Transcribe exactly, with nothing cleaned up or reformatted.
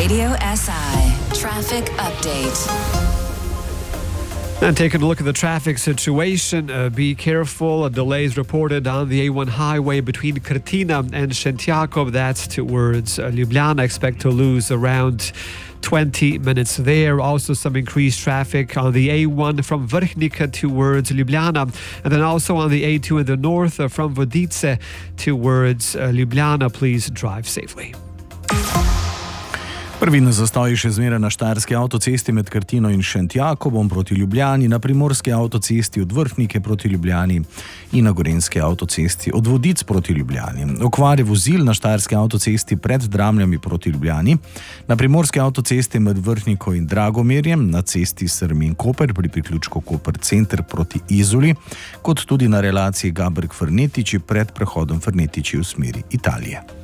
Radio S I Traffic Update. And taking a look at the traffic situation, uh, be careful. Uh, delays reported on the A one highway between Krtina and Szentjakov. That's towards uh, Ljubljana. Expect to lose around twenty minutes there. Also some increased traffic on the A one from Vrhnika towards Ljubljana. And then also on the A two in the north uh, from Vodice towards uh, Ljubljana. Please drive safely. Prvi na zastoji še zmeraj na Štajerski avtocesti med Krtino in Šentjakovom proti Ljubljani, na Primorski avtocesti od Vrhnike proti Ljubljani in na Gorenjski avtocesti od Vodic proti Ljubljani. Okvare vozil na Štajerski avtocesti pred Dramljami proti Ljubljani, na Primorski avtocesti med Vrhniko in Dragomerjem, na cesti Srmin-Koper pri priključku Koper center proti Izoli, kot tudi na relaciji Gabrek-Frnetiči pred prehodom Frnetiči v smeri Italije.